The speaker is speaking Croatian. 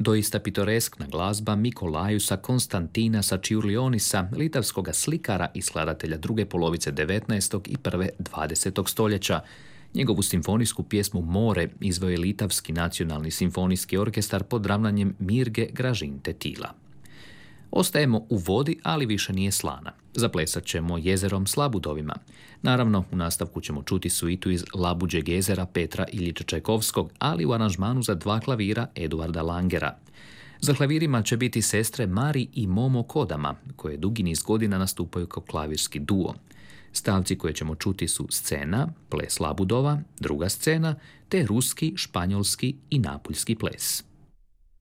Doista pitoreskna glazba Mikolajusa Konstantinasa Čiurlionisa, litavskoga slikara i skladatelja druge polovice 19. i prve 20. stoljeća. Njegovu simfonijsku pjesmu More izveo je Litavski nacionalni simfonijski orkestar pod ravnanjem Mirge Gražinte Tila. Ostajemo u vodi, ali više nije slana. Zaplesat ćemo jezerom s labudovima. Naravno, u nastavku ćemo čuti suitu iz Labuđeg jezera Petra Iljiča Čajkovskog, ali u aranžmanu za 2 klavira Eduarda Langera. Za klavirima će biti sestre Mari i Momo Kodama, koje dugi niz godina nastupaju kao klavirski duo. Stavci koje ćemo čuti su scena, ples labudova, druga scena, te ruski, španjolski i napuljski ples.